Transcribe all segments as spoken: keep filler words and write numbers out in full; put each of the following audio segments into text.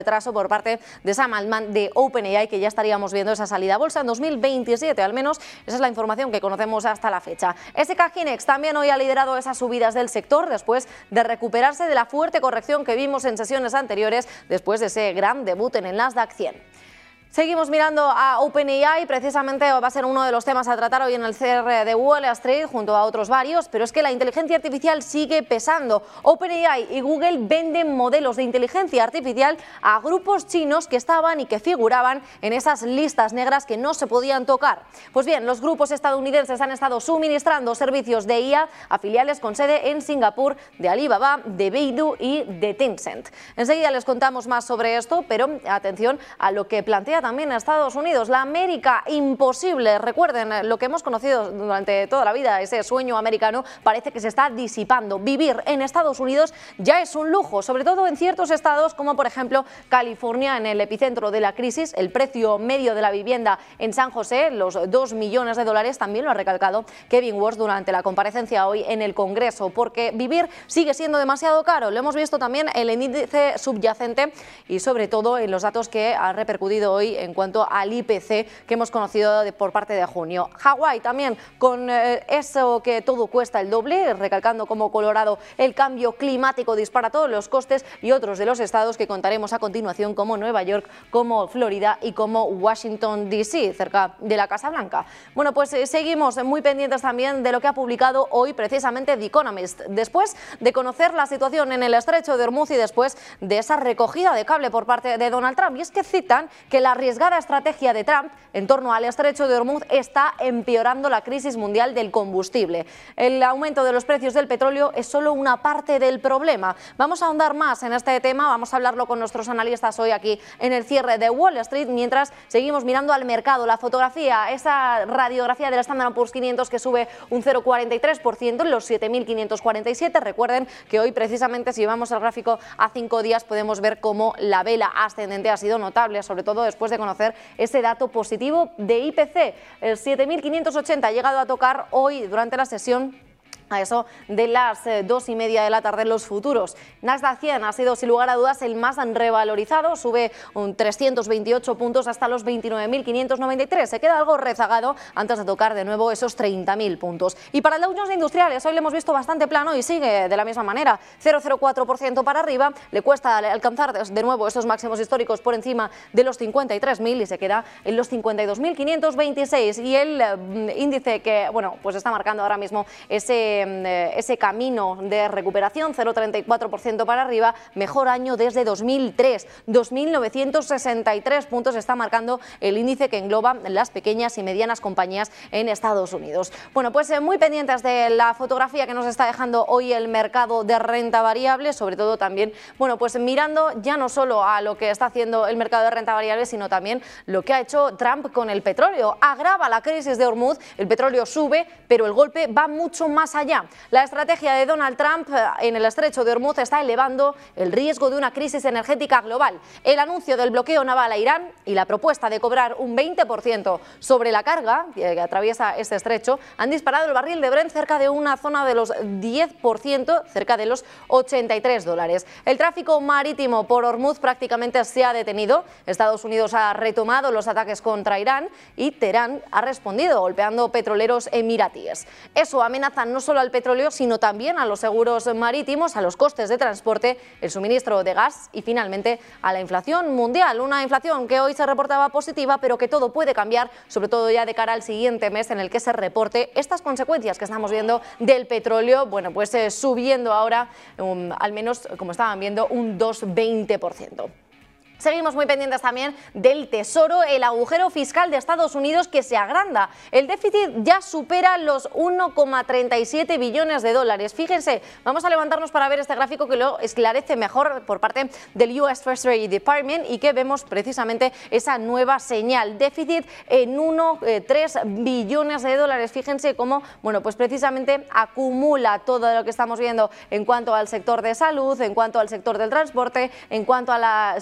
retraso por parte de Sam Altman de OpenAI, que ya estaríamos viendo esa salida a bolsa en dos mil veintisiete, al menos esa es la información que conocemos hasta la fecha. S K Hynix también hoy ha liderado esas subidas del sector después de recuperarse de la fuerte corrección que vimos en sesiones anteriores después de ese gran debut en el Nasdaq cien. Seguimos mirando a OpenAI, precisamente va a ser uno de los temas a tratar hoy en el cierre de Wall Street junto a otros varios, pero es que la inteligencia artificial sigue pesando. OpenAI y Google venden modelos de inteligencia artificial a grupos chinos que estaban y que figuraban en esas listas negras que no se podían tocar. Pues bien, los grupos estadounidenses han estado suministrando servicios de I A a filiales con sede en Singapur de Alibaba, de Baidu y de Tencent. Enseguida les contamos más sobre esto, pero atención a lo que plantea también a Estados Unidos, la América imposible. Recuerden lo que hemos conocido durante toda la vida, ese sueño americano parece que se está disipando. Vivir en Estados Unidos ya es un lujo, sobre todo en ciertos estados como por ejemplo California, en el epicentro de la crisis. El precio medio de la vivienda en San José, los dos millones de dólares, también lo ha recalcado Kevin Warsh durante la comparecencia hoy en el Congreso, porque vivir sigue siendo demasiado caro. Lo hemos visto también en el índice subyacente y sobre todo en los datos que ha repercutido hoy en cuanto al I P C que hemos conocido de, por parte de junio. Hawái también con eh, eso que todo cuesta el doble, recalcando como Colorado el cambio climático dispara todos los costes, y otros de los estados que contaremos a continuación como Nueva York, como Florida y como Washington D C, cerca de la Casa Blanca. Bueno, pues eh, seguimos muy pendientes también de lo que ha publicado hoy precisamente The Economist, después de conocer la situación en el estrecho de Hormuz y después de esa recogida de cable por parte de Donald Trump. Y es que citan que la arriesgada estrategia de Trump en torno al estrecho de Hormuz está empeorando la crisis mundial del combustible. El aumento de los precios del petróleo es solo una parte del problema. Vamos a ahondar más en este tema, vamos a hablarlo con nuestros analistas hoy aquí en el cierre de Wall Street, mientras seguimos mirando al mercado. La fotografía, esa radiografía del Standard and Poor's quinientos que sube un cero coma cuarenta y tres por ciento en los siete mil quinientos cuarenta y siete. Recuerden que hoy precisamente, si llevamos el gráfico a cinco días, podemos ver cómo la vela ascendente ha sido notable, sobre todo después de conocer ese dato positivo de I P C. El siete mil quinientos ochenta ha llegado a tocar hoy durante la sesión a eso de las eh, dos y media de la tarde. Los futuros. Nasdaq cien ha sido sin lugar a dudas el más revalorizado, sube un trescientos veintiocho puntos hasta los veintinueve mil quinientos noventa y tres. Se queda algo rezagado antes de tocar de nuevo esos treinta mil puntos. Y para el Dow Jones Industriales hoy le hemos visto bastante plano y sigue de la misma manera, cero coma cero cuatro por ciento para arriba. Le cuesta alcanzar de nuevo esos máximos históricos por encima de los cincuenta y tres mil y se queda en los cincuenta y dos mil quinientos veintiséis. Y el eh, índice que, bueno, pues está marcando ahora mismo ese ese camino de recuperación, cero coma treinta y cuatro por ciento para arriba, mejor año desde dos mil tres, dos mil novecientos sesenta y tres puntos está marcando el índice que engloba las pequeñas y medianas compañías en Estados Unidos. Bueno, pues eh, muy pendientes de la fotografía que nos está dejando hoy el mercado de renta variable, sobre todo también, bueno, pues mirando ya no solo a lo que está haciendo el mercado de renta variable, sino también lo que ha hecho Trump con el petróleo. Agrava la crisis de Hormuz, el petróleo sube, pero el golpe va mucho más allá. La estrategia de Donald Trump en el estrecho de Hormuz está elevando el riesgo de una crisis energética global. El anuncio del bloqueo naval a Irán y la propuesta de cobrar un veinte por ciento sobre la carga que atraviesa este estrecho han disparado el barril de Brent cerca de una zona de los diez por ciento, cerca de los ochenta y tres dólares. El tráfico marítimo por Hormuz prácticamente se ha detenido. Estados Unidos ha retomado los ataques contra Irán y Teherán ha respondido golpeando petroleros emiratíes. Eso amenaza no solo al petróleo, sino también a los seguros marítimos, a los costes de transporte, el suministro de gas y finalmente a la inflación mundial. Una inflación que hoy se reportaba positiva, pero que todo puede cambiar, sobre todo ya de cara al siguiente mes en el que se reporte estas consecuencias que estamos viendo del petróleo, bueno, pues eh, subiendo ahora um, al menos, como estaban viendo, un dos coma veinte por ciento. Seguimos muy pendientes también del Tesoro, el agujero fiscal de Estados Unidos que se agranda. El déficit ya supera los uno coma treinta y siete billones de dólares. Fíjense, vamos a levantarnos para ver este gráfico que lo esclarece mejor por parte del U S Treasury Department y que vemos precisamente esa nueva señal. Déficit en uno coma tres billones de dólares. Fíjense cómo, bueno, pues precisamente acumula todo lo que estamos viendo en cuanto al sector de salud, en cuanto al sector del transporte, en cuanto a la social security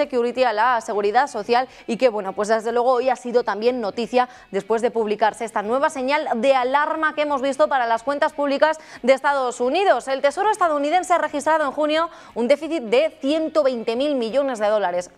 Security a la Seguridad Social y que, bueno, pues desde luego hoy ha sido también noticia después de publicarse esta nueva señal de alarma que hemos visto para las cuentas públicas de Estados Unidos. El Tesoro estadounidense ha registrado en junio un déficit de ciento veinte mil millones de dólares.